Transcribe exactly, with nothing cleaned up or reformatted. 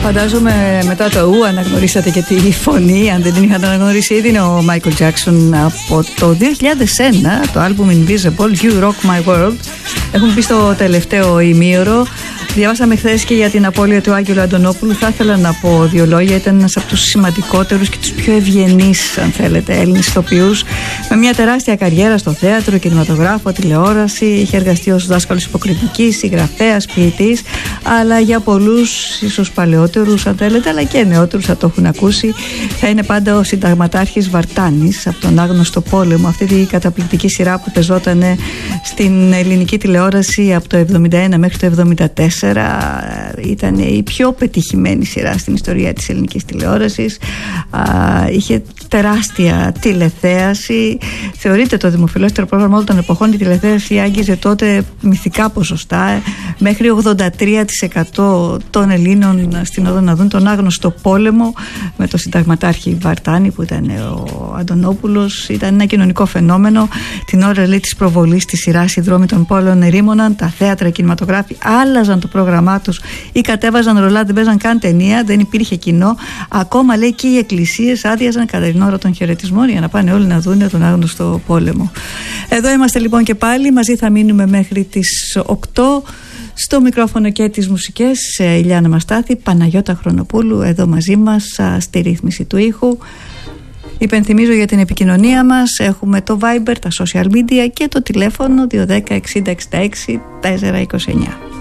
Φαντάζομαι μετά το ου αναγνωρίσατε και τη φωνή, αν δεν την είχατε αναγνωρίσει ήδη. Είναι ο Μάικλ Τζάκσον από το δύο χιλιάδες ένα, το άλμπουμ Invisible, You Rock My World. Έχουμε πει στο τελευταίο ημίωρο. Διαβάσαμε χθες και για την απώλεια του Άγγελου Αντωνόπουλου. Θα ήθελα να πω δύο λόγια. Ήταν ένας από τους σημαντικότερους και τους πιο ευγενείς, αν θέλετε, Έλληνες ηθοποιούς, με μια τεράστια καριέρα στο θέατρο, κινηματογράφο, τηλεόραση. Είχε εργαστεί ως δάσκαλος υποκριτικής, συγγραφέας, ποιητής, αλλά για πολλούς, ίσως παλαιότερους, αν θέλετε, αλλά και νεότερους θα το έχουν ακούσει, θα είναι πάντα ο συνταγματάρχης Βαρτάνης από τον Άγνωστο Πόλεμο. Αυτή τη καταπληκτική σειρά που πεζόταν στην ελληνική τηλεόραση από το εβδομήντα ένα μέχρι το εβδομήντα τέσσερα. Ήταν η πιο πετυχημένη σειρά στην ιστορία της ελληνικής τηλεόρασης. Είχε τεράστια τηλεθέαση. Θεωρείται το δημοφιλέστερο πρόγραμμα όλων των εποχών. Η τηλεθέαση άγγιζε τότε μυθικά ποσοστά. Μέχρι ογδόντα τρία τοις εκατό των Ελλήνων στην οδό να δουν τον Άγνωστο Πόλεμο με τον συνταγματάρχη Βαρτάνη που ήταν ο Αντωνόπουλος. Ήταν ένα κοινωνικό φαινόμενο. Την ώρα, λέει, της προβολής της σειράς οι δρόμοι των πόλεων ερήμωναν, τα θέατρα, οι κινηματογράφοι άλλαζαν το πρόγραμμά τους ή κατέβαζαν ρολά, δεν παίζαν καν ταινία, δεν υπήρχε κοινό. Ακόμα, λέει, και οι εκκλησίες άδειαζαν κατά την ώρα των χαιρετισμών για να πάνε όλοι να δουν τον Άγνωστο Πόλεμο. Εδώ είμαστε λοιπόν και πάλι, μαζί θα μείνουμε μέχρι τις οκτώ. Στο μικρόφωνο και τις μουσικές Ηλιάνα Μαστάθη, Παναγιώτα Χρονοπούλου εδώ μαζί μας στη ρύθμιση του ήχου. Υπενθυμίζω για την επικοινωνία μας, έχουμε το Viber, τα social media και το τηλέφωνο δύο ένα μηδέν εξήντα εξήντα έξι τετρακόσια είκοσι εννιά.